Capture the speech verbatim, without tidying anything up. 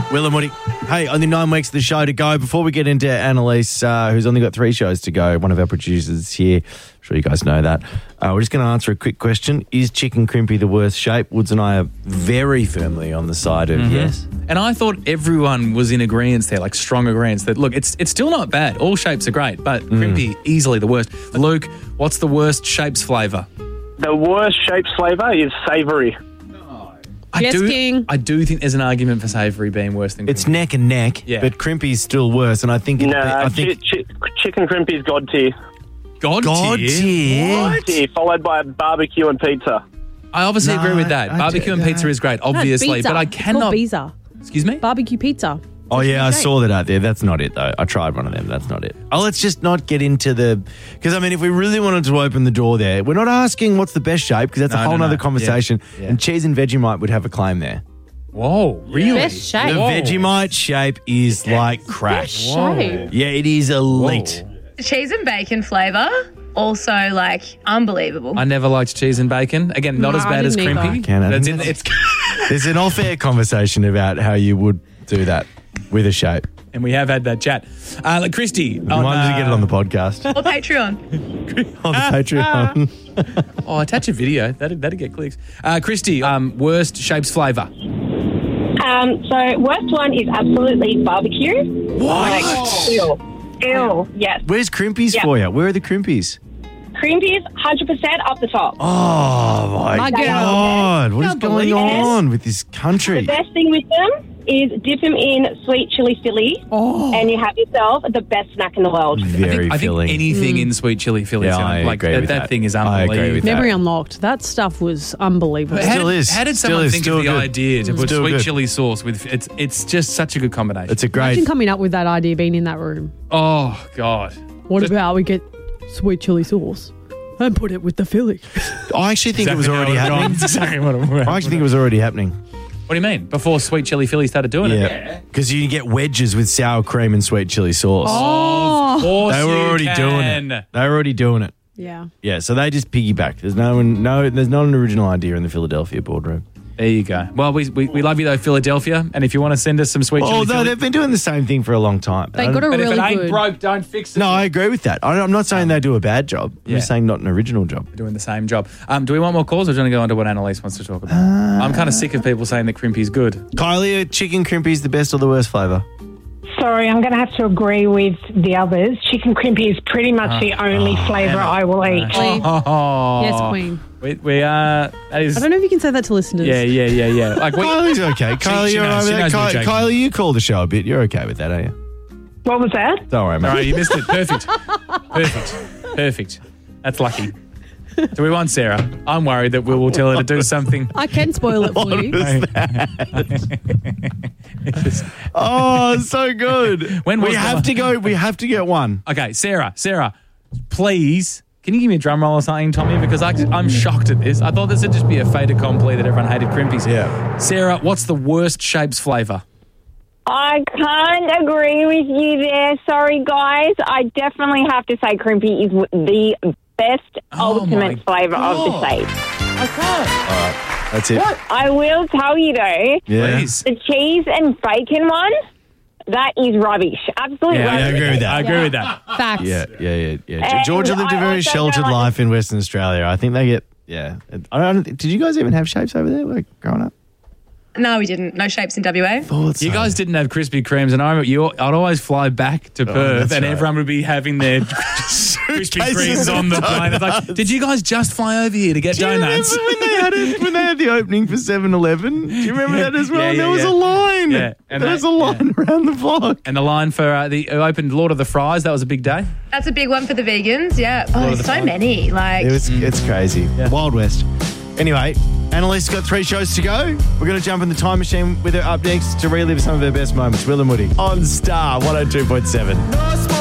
Will and Woody. Hey, only nine weeks of the show to go. Before we get into Annalise, uh, who's only got three shows to go, one of our producers here. I'm sure you guys know that. Uh, we're just going to answer a quick question. Is Chicken Crimpy the worst shape? Woods and I are very firmly on the side of mm-hmm. yes. And I thought everyone was in agreement there, like strong agreement that, look, it's it's still not bad. All shapes are great, but mm. Crimpy, easily the worst. Luke, what's the worst shapes flavour? The worst shapes flavour is savoury. I yes, do, King. I do think there's an argument for savoury being worse than It's crimpy. neck and neck, Yeah. but Crimpy's still worse. And I think... It, No, I think chi- chi- chicken crimpy is god tier. God, God tier? tier? What? Tier, followed by barbecue and pizza. I obviously No, agree with that. I Barbecue do- and pizza is great, obviously, pizza. but I It's called cannot... pizza. Excuse me? Barbecue pizza. Oh, yeah, I Great. saw that out there. That's not it, though. I tried one of them. That's not it. Oh, let's just not get into the... Because, I mean, if we really wanted to open the door there, we're not asking what's the best shape, because that's No, a whole no, other no. conversation. Yeah. Yeah. And cheese and Vegemite would have a claim there. Whoa, really? Best shape. The Whoa. Vegemite shape is like crack. Best shape. Yeah, it is elite. Whoa. The cheese and bacon flavour, also like unbelievable. I never liked cheese and bacon. Again, not No, as I bad as didn't either. crimpy. Can I? That's in, it's, There's an off-air conversation about how you would do that with a shape. and we have had that chat. Uh, like Christy. You wanted to get it on the podcast. Or Patreon. on the Patreon. Oh, attach a video. That'd, that'd get clicks. Uh, Christy, um, worst shapes flavour. Um, so worst one is absolutely barbecue. What? Like, ew. Ew. Yes. Where's Crimpies Yeah. for you? Where are the Crimpies? Cream one hundred percent up the top. Oh, my, My girl. God. What is Can't going believe it. on with this country? The best thing with them is dip them in sweet chili Philly, Oh. and you have yourself the best snack in the world. Very I think, I think filling. anything in sweet chili Philly. Yeah, I like agree that, with that that. thing is I unbelievable. agree with that. Memory unlocked. That stuff was unbelievable. How Still did, is. How did Still someone is. think Still of the good. idea to put Still sweet good. chili sauce with it's it's just such a good combination. It's a great... Imagine coming up with that idea being in that room. Oh God. What Just- about we get sweet chili sauce and put it with the Philly? I actually think it was Exactly already how happening. That's exactly what it was. I actually think it was already happening. What do you mean? Before sweet chili Philly started doing it? Yeah. Because you get wedges with sour cream and sweet chili sauce. Oh. Of course They were you already doing can. it. They were already doing it. Yeah. Yeah, so they just piggybacked. There's no one, no, there's not an original idea in the Philadelphia boardroom. There you go. Well, we, we we love you though, Philadelphia. And if you want to send us some sweet chili Oh, no, Philly, they've been doing the same thing for a long time. They I got don't- a but if really it ain't good. broke, don't fix it. No, I agree with that. I- I'm not saying they do a bad job. I'm Yeah. just saying not an original job. We're doing the same job. Um, do we want more calls, or do you want to go on to what Annalise wants to talk about? Uh, I'm kind of sick of people saying that crimpy's good. Kylie, are chicken crimpy's the best or the worst flavour? Sorry, I'm going to have to agree with the others. Chicken crimpy is pretty much the only flavour I will eat. Queen. Oh, Yes, Queen. We, we are. That is. I don't know if you can say that to listeners. Yeah, yeah, yeah, yeah. Like we, Kylie's okay. Kylie, she you're knows- all right she with that? knows we're Ky- joking. Kylie, you call the show a bit. You're okay with that, are you? What was that? Don't worry, all mate. right, you missed it. Perfect. Perfect. Perfect. That's lucky. Do we want Sarah? I'm worried that we will tell her to do something. I can spoil it for you. Oh, so good. When we was the- have to go. We have to get one. Okay, Sarah, Sarah, please, can you give me a drum roll or something, Tommy? Because I, I'm shocked at this. I thought this would just be a fait accompli that everyone hated crimpies. Yeah. Sarah, what's the worst shapes flavour? I can't agree with you there. Sorry, guys. I definitely have to say crimpy is the best Oh my ultimate flavour of the God. shape. I can't. That's it. I will tell you though, Yeah. Please. the cheese and bacon one, that is rubbish. Absolute Yeah, rubbish. I agree with that. I agree with that. Facts. Yeah, yeah, yeah, yeah. And Georgia lived a I very also sheltered don't like- life in Western Australia. I think they get, yeah. I don't. Did you guys even have shapes over there, like growing up? No, we didn't. No shapes in W A. Thought You so. guys didn't have Krispy Kremes, and I remember you. I'd always fly back to Perth, that's and right. everyone would be having their Krispy Suitcases Kremes on the of plane. It's like, did you guys just fly over here to get Do you donuts? remember when they had it, when they had the opening for seven eleven? Do you remember that as well? Yeah, yeah, there was yeah. a line. Yeah, and there was that- a line around the block. And the line for uh, the who opened Lord of the Fries. That was a big day. That's a big one for the vegans. Yeah. Oh, Lord of there's the so Flies. many. Like, It was, It's crazy. Wild West. Anyway, Annalise's got three shows to go. We're going to jump in the time machine with her up next to relive some of her best moments. Will and Woody on Star one oh two point seven.